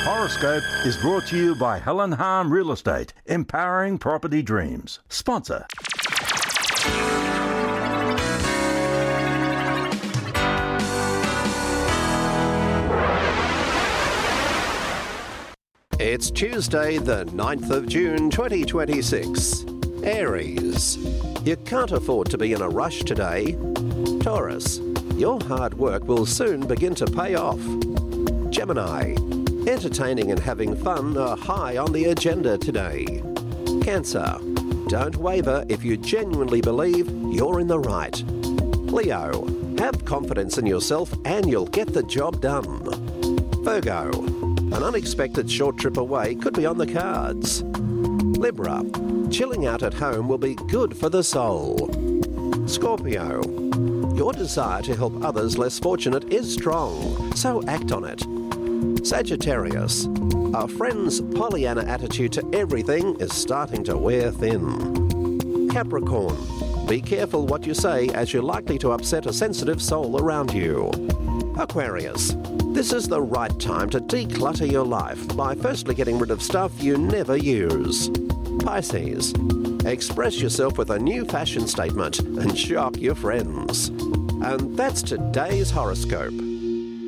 horoscope is brought to you by Helen Harm Real Estate, empowering property dreams. Sponsor. It's Tuesday, the 9th of June, 2026. Aries. You can't afford to be in a rush today. Taurus. Your hard work will soon begin to pay off. Gemini. Entertaining and having fun are high on the agenda today. Cancer. Don't waver if you genuinely believe you're in the right. Leo. Have confidence in yourself and you'll get the job done. Virgo. An unexpected short trip away could be on the cards. Libra. Chilling out at home will be good for the soul. Scorpio. Your desire to help others less fortunate is strong, so act on it. Sagittarius. A friend's Pollyanna attitude to everything is starting to wear thin. Capricorn. Be careful what you say as you're likely to upset a sensitive soul around you. Aquarius. This is the right time to declutter your life by firstly getting rid of stuff you never use. Pisces. Express yourself with a new fashion statement and shock your friends. And that's today's horoscope.